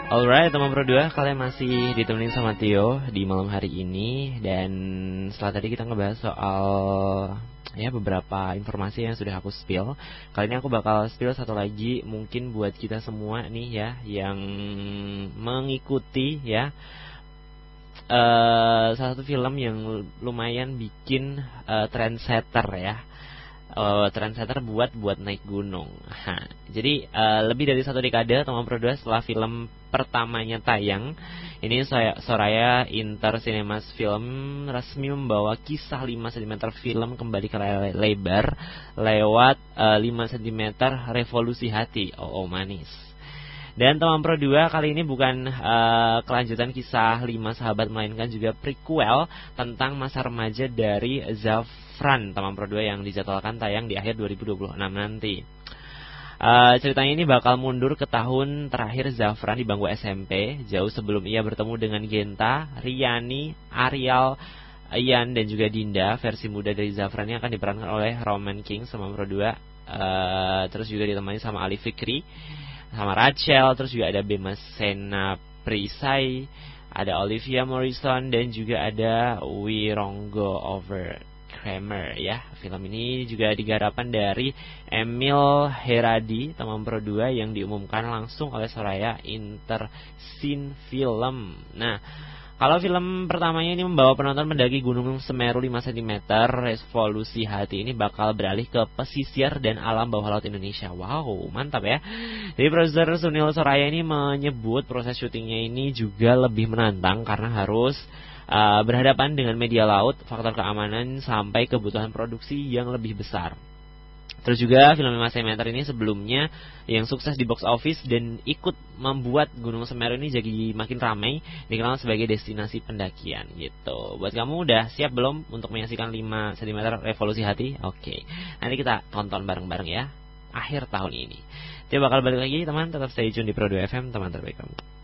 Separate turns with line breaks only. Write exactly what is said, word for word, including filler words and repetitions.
Alright, teman Pro dua, kalian masih ditemenin sama Tio di malam hari ini. Dan setelah tadi kita ngebahas soal ya beberapa informasi yang sudah aku spill, kali ini aku bakal spill satu lagi mungkin buat kita semua nih ya, yang mengikuti ya uh, salah satu film yang lumayan bikin uh, trendsetter ya. Uh, trendsetter buat buat naik gunung. Ha, jadi uh, lebih dari satu dekade teman Pro dua setelah film pertamanya tayang, ini saya Soraya Inter Cinemas Film resmi membawa kisah lima sentimeter film kembali ke layar lebar lewat uh, lima sentimeter Revolusi Hati. Oh, oh manis. Dan teman Pro dua, kali ini bukan uh, kelanjutan kisah lima sahabat, melainkan juga prequel tentang masa remaja dari Zafran, teman Pro dua, yang dijadwalkan tayang di akhir dua ribu dua puluh enam nanti. Uh, ceritanya ini bakal mundur ke tahun terakhir Zafran di bangku S M P, jauh sebelum ia bertemu dengan Genta, Riani, Ariel, Ian, dan juga Dinda. Versi muda dari Zafran yang akan diperankan oleh Roman King sama Pro dua, uh, terus juga ditemani sama Ali Fikri, sama Rachel, terus juga ada Bema Sena Prisai, ada Olivia Morrison, dan juga ada Wironggo Over Kramer ya. Film ini juga digarapan dari Emil Heradi, teman Pro dua, yang diumumkan langsung oleh Soraya Inter Sin Film. Nah, kalau film pertamanya ini membawa penonton mendaki Gunung Semeru lima sentimeter, Revolusi Hati ini bakal beralih ke pesisir dan alam bawah laut Indonesia. Wow, mantap ya. Jadi produser Sunil Soraya ini menyebut proses syutingnya ini juga lebih menantang karena harus uh, berhadapan dengan media laut, faktor keamanan, sampai kebutuhan produksi yang lebih besar. Terus juga film lima sentimeter ini sebelumnya yang sukses di box office dan ikut membuat Gunung Semeru ini jadi makin ramai, dikenal sebagai destinasi pendakian gitu. Buat kamu udah siap belum untuk menyaksikan lima sentimeter Revolusi Hati? Oke, nanti kita tonton bareng-bareng ya akhir tahun ini. Coba bakal balik lagi teman, tetap stay tune di Pro dua F M, teman terbaik kamu.